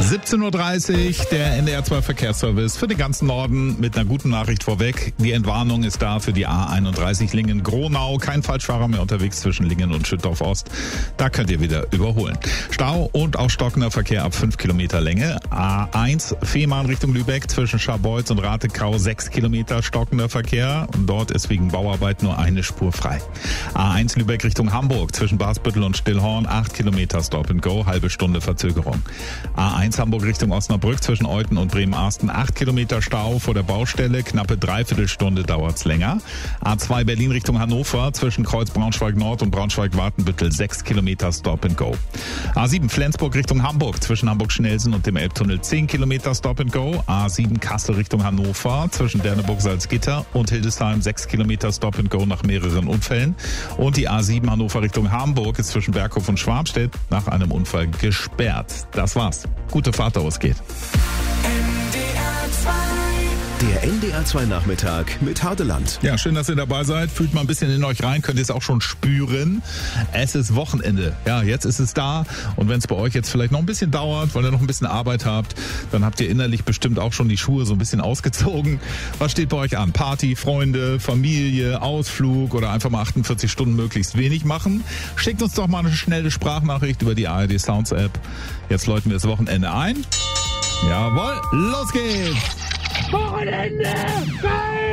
17.30 Uhr, der NDR 2 Verkehrsservice für den ganzen Norden mit einer guten Nachricht vorweg. Die Entwarnung ist da für die A31 Lingen-Gronau. Kein Falschfahrer mehr unterwegs zwischen Lingen und Schüttorf Ost. Da könnt ihr wieder überholen. Stau und auch stockender Verkehr ab 5 Kilometer Länge. A1 Fehmarn Richtung Lübeck zwischen Scharbeutz und Ratekau 6 Kilometer stockender Verkehr. Und dort ist wegen Bauarbeit nur eine Spur frei. A1 Lübeck Richtung Hamburg zwischen Basbüttel und Stillhorn 8 Kilometer Stop and Go, halbe Stunde Verzögerung. A1 Hamburg Richtung Osnabrück zwischen Euthen und Bremen-Arsten 8 Kilometer Stau vor der Baustelle, knappe Dreiviertelstunde dauert's länger. A2 Berlin Richtung Hannover zwischen Kreuz Braunschweig Nord und Braunschweig-Wartenbüttel 6 Kilometer Stop and Go. A7 Flensburg Richtung Hamburg zwischen Hamburg-Schnelsen und dem Elbtunnel 10 Kilometer Stop and Go. A7 Kassel Richtung Hannover zwischen Derneburg-Salzgitter und Hildesheim 6 Kilometer Stop and Go nach mehreren Unfällen. Und die A7 Hannover Richtung Hamburg ist zwischen Berghof und Schwabstedt nach einem Unfall gesperrt. Das war's. Gute Fahrt, wo es geht. Der NDR 2 Nachmittag mit Hardeland. Ja, schön, dass ihr dabei seid. Fühlt mal ein bisschen in euch rein, könnt ihr es auch schon spüren. Es ist Wochenende. Ja, jetzt ist es da. Und wenn es bei euch jetzt vielleicht noch ein bisschen dauert, weil ihr noch ein bisschen Arbeit habt, dann habt ihr innerlich bestimmt auch schon die Schuhe so ein bisschen ausgezogen. Was steht bei euch an? Party, Freunde, Familie, Ausflug oder einfach mal 48 Stunden möglichst wenig machen? Schickt uns doch mal eine schnelle Sprachnachricht über die ARD Sounds App. Jetzt läuten wir das Wochenende ein. Jawohl, los geht's! Wochenende! Geil!